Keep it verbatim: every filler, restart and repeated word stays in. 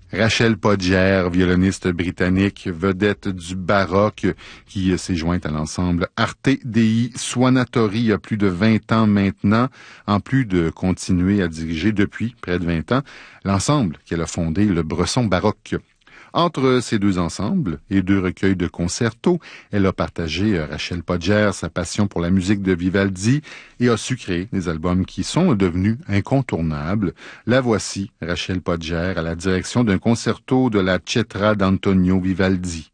Rachel Podger, violoniste britannique, vedette du baroque, qui s'est jointe à l'ensemble Arte Dei Suonatori il y a plus de vingt ans maintenant, en plus de continuer à diriger depuis près de vingt ans l'ensemble qu'elle a fondé, le Bresson Baroque. Entre ces deux ensembles et deux recueils de concertos, elle a partagé, Rachel Podger, sa passion pour la musique de Vivaldi et a su créer des albums qui sont devenus incontournables. La voici, Rachel Podger, à la direction d'un concerto de la Cetra d'Antonio Vivaldi.